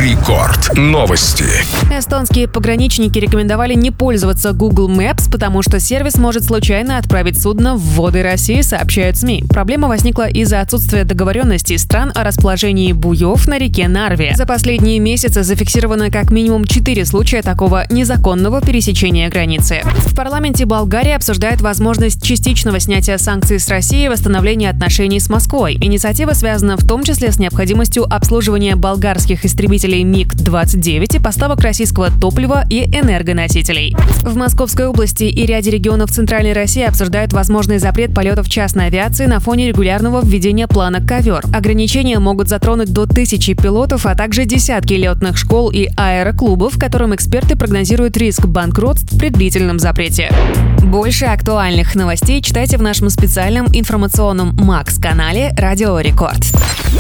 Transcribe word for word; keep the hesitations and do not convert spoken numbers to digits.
Рекорд. Новости. Эстонские пограничники рекомендовали не пользоваться Google Maps, потому что сервис может случайно отправить судно в воды России, сообщают СМИ. Проблема возникла из-за отсутствия договоренности стран о расположении буев на реке Нарве. За последние месяцы зафиксировано как минимум четыре случая такого незаконного пересечения границы. В парламенте Болгарии обсуждают возможность частичного снятия санкций с Россией и восстановления отношений с Москвой. Инициатива связана в том числе с необходимостью обслуживания болгарских истребителей миг двадцать девять и поставок российского топлива и энергоносителей. В Московской области и ряде регионов Центральной России обсуждают возможный запрет полетов частной авиации на фоне регулярного введения плана «Ковер». Ограничения могут затронуть до тысячи пилотов, а также десятки летных школ и аэроклубов, которым эксперты прогнозируют риск банкротств при длительном запрете. Больше актуальных новостей читайте в нашем специальном информационном Макс-канале «Радио Рекорд».